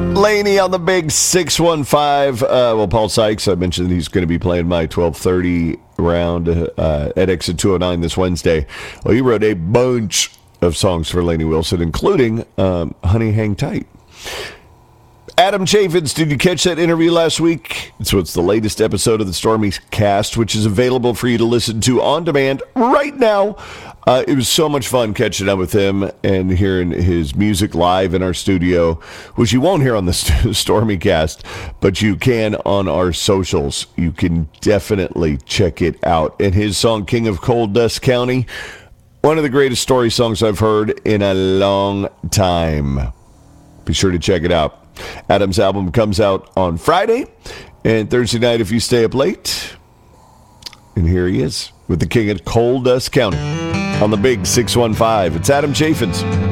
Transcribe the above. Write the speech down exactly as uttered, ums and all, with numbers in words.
Laney on the big six one five. Uh, well, Paul Sykes, I mentioned he's going to be playing my twelve thirty round uh, at Exit two oh nine this Wednesday. Well, he wrote a bunch of songs for Lainey Wilson, including um, Honey, Hang Tight. Adam Chaffins, did you catch that interview last week? So it's the latest episode of the Stormy Cast, which is available for you to listen to on demand right now. Uh, it was so much fun catching up with him and hearing his music live in our studio, which you won't hear on the Stormy Cast, but you can on our socials. You can definitely check it out. And his song, King of Coal Dust County, one of the greatest story songs I've heard in a long time. Be sure to check it out. Adam's album comes out on Friday and Thursday night if you stay up late. And here he is with the King of Coal Dust County on the big six one five. It's Adam Chaffins.